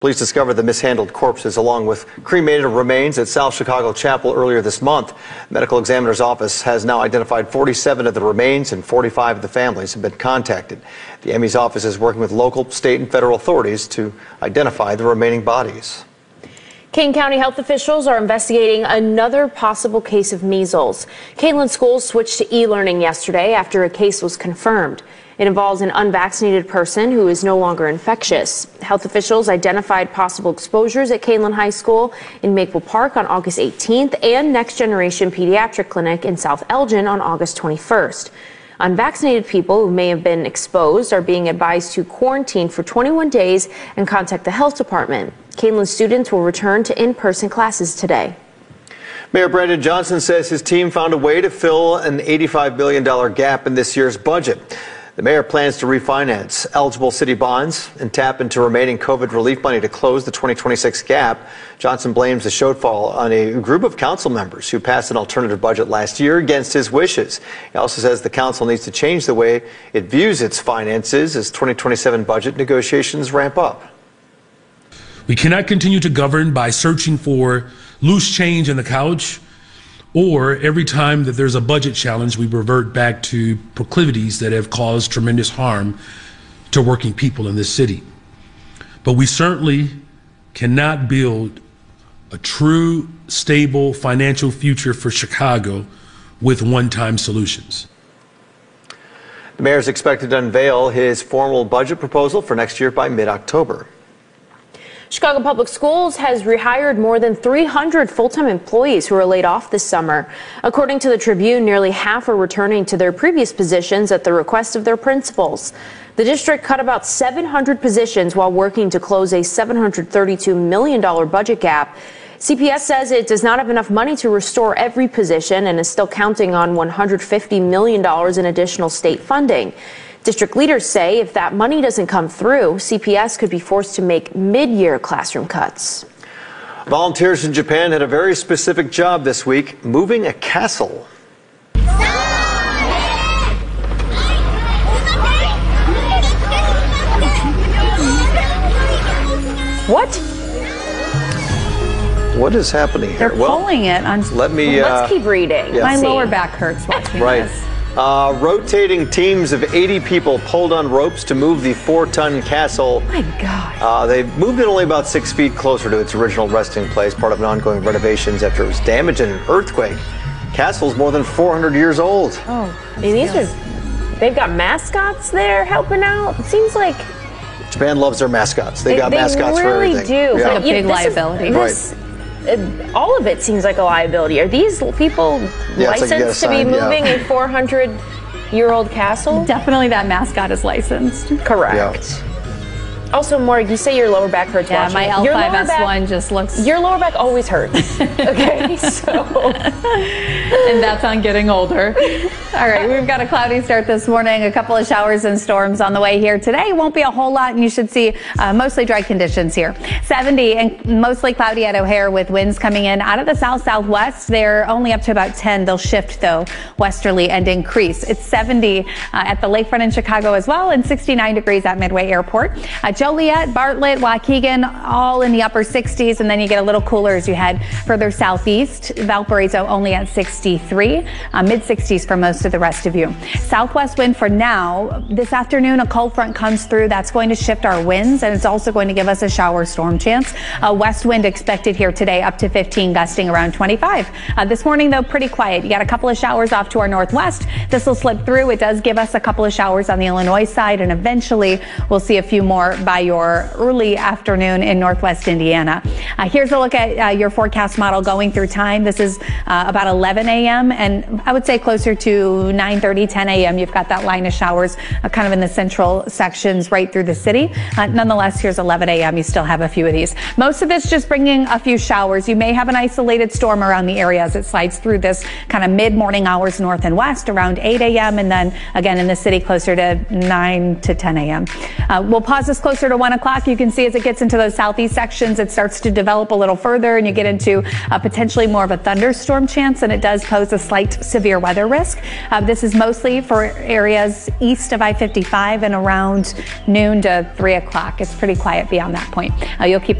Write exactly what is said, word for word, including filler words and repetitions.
Police discovered the mishandled corpses along with cremated remains at South Chicago Chapel earlier this month. The medical examiner's office has now identified forty-seven of the remains and forty-five of the families have been contacted. The M E's office is working with local, state, and federal authorities to identify the remaining bodies. Kane County health officials are investigating another possible case of measles. Canelan schools switched to e-learning yesterday after a case was confirmed. It involves an unvaccinated person who is no longer infectious. Health officials identified possible exposures at Canelan High School in Maple Park on August eighteenth and Next Generation Pediatric Clinic in South Elgin on August twenty-first. Unvaccinated people who may have been exposed are being advised to quarantine for twenty-one days and contact the health department. Canelan students will return to in-person classes today. Mayor Brandon Johnson says his team found a way to fill an eighty-five billion dollars gap in this year's budget. The mayor plans to refinance eligible city bonds and tap into remaining COVID relief money to close the twenty twenty-six gap. Johnson blames the shortfall on a group of council members who passed an alternative budget last year against his wishes. He also says the council needs to change the way it views its finances as twenty twenty-seven budget negotiations ramp up. We cannot continue to govern by searching for loose change in the couch, or every time that there's a budget challenge, we revert back to proclivities that have caused tremendous harm to working people in this city. But we certainly cannot build a true, stable financial future for Chicago with one-time solutions. The mayor is expected to unveil his formal budget proposal for next year by mid-October. Chicago Public Schools has rehired more than three hundred full-time employees who were laid off this summer. According to the Tribune, nearly half are returning to their previous positions at the request of their principals. The district cut about seven hundred positions while working to close a seven hundred thirty-two million dollars budget gap. C P S says it does not have enough money to restore every position and is still counting on one hundred fifty million dollars in additional state funding. District leaders say if that money doesn't come through, C P S could be forced to make mid-year classroom cuts. Volunteers in Japan had a very specific job this week, moving a castle. What? What is happening here? They're well, pulling it on. Let me. Let's uh, keep reading. Yeah. My See. lower back hurts watching right. this. Uh, rotating teams of eighty people pulled on ropes to move the four-ton castle. My God. Uh, they moved it only about six feet closer to its original resting place, part of an ongoing renovations after it was damaged in an earthquake. Castle's more than four hundred years old. Oh, and these are, they've got mascots there helping out. It seems like Japan loves their mascots. They, they, got they mascots really for everything. do. Yeah. It's like a You- big this liability. Is, this, uh, all of it seems like a liability. Are these people Yeah, it's like you get a licensed to be sign, yeah. moving a four hundred year old castle? Definitely that mascot is licensed. Correct. Yeah. Also, Morg, you say your lower back hurts Yeah, watching my it. L Your five lower S back- one just looks. Your lower back always hurts. Okay, so. And that's on getting older. All right, we've got a cloudy start this morning. A couple of showers and storms on the way here today. Won't be a whole lot, and you should see uh, mostly dry conditions here. seventy and mostly cloudy at O'Hare with winds coming in out of the south southwest. They're only up to about ten. They'll shift though westerly and increase. It's seventy uh, at the lakefront in Chicago as well, and sixty-nine degrees at Midway Airport. Uh, Joliet, Bartlett, Waukegan, all in the upper sixties, and then you get a little cooler as you head further southeast. Valparaiso only at sixty-three, uh, mid sixties for most of the rest of you. Southwest wind for now. This afternoon, a cold front comes through. That's going to shift our winds, and it's also going to give us a shower storm chance. Uh, west wind expected here today up to fifteen, gusting around twenty-five. Uh, this morning, though, pretty quiet. You got a couple of showers off to our northwest. This will slip through. It does give us a couple of showers on the Illinois side, and eventually we'll see a few more by your early afternoon in northwest Indiana. Uh, here's a look at uh, your forecast model going through time. This is uh, about eleven a m and I would say closer to nine thirty, ten a m You've got that line of showers uh, kind of in the central sections right through the city. Uh, nonetheless, here's eleven a m You still have a few of these. Most of this just bringing a few showers. You may have an isolated storm around the area as it slides through this kind of mid-morning hours north and west around eight a m and then again in the city closer to nine to ten a m Uh, we'll pause this closer closer to one o'clock, you can see as it gets into those southeast sections, it starts to develop a little further, and you get into uh, potentially more of a thunderstorm chance, and it does pose a slight severe weather risk. Uh, this is mostly for areas east of I fifty-five and around noon to three o'clock. It's pretty quiet beyond that point. Uh, you'll keep